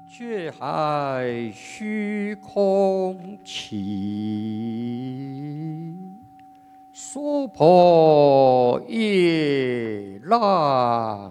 却还虚空起，娑婆夜浪。